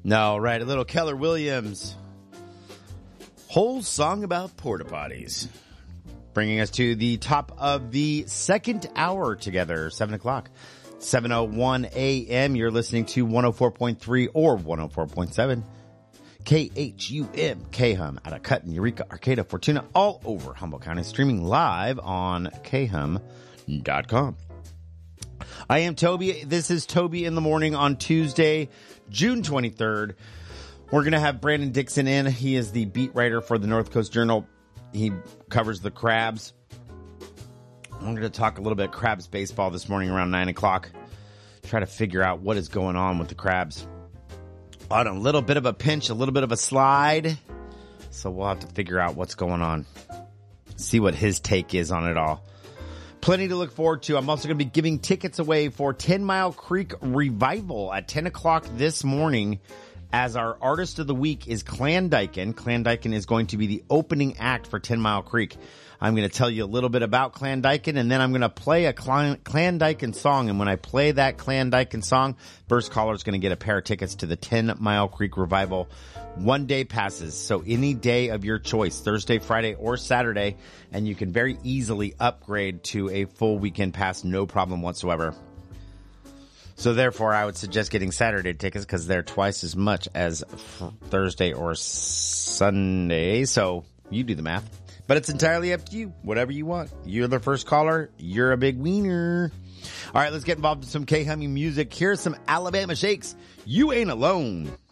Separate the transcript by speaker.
Speaker 1: No, right. A little Keller Williams. Whole song about porta potties. Bringing us to the top of the second hour together, 7 o'clock. 7:01 a.m. You're listening to 104.3 or 104.7. KHUM, KHUM, out of Cutton, Eureka, Arcata, Fortuna, all over Humboldt County, streaming live on khum.com. I am Toby. This is Toby in the Morning on Tuesday, June 23rd. We're going to have Brandon Dixon in. He is the beat writer for the North Coast Journal. He covers the Crabs. I'm going to talk a little bit Crabs baseball this morning around 9 o'clock. Try to figure out what is going on with the Crabs. On a little bit of a pinch, a little bit of a slide. So we'll have to figure out what's going on. See what his take is on it all. Plenty to look forward to. I'm also going to be giving tickets away for 10 Mile Creek Revival at 10 o'clock this morning, as our artist of the week is Clandyken. Clandyken is going to be the opening act for 10 Mile Creek. I'm going to tell you a little bit about Clandyken, and then I'm going to play a Clandyken song. And when I play that Clandyken song, first caller is going to get a pair of tickets to the 10 Mile Creek Revival. 1 day passes, so any day of your choice, Thursday, Friday, or Saturday, and you can very easily upgrade to a full weekend pass, no problem whatsoever. So therefore, I would suggest getting Saturday tickets because they're twice as much as Thursday or Sunday. So you do the math. But it's entirely up to you. Whatever you want. You're the first caller. You're a big wiener. All right, let's get involved in some K-Hummy music. Here's some Alabama Shakes. You Ain't Alone.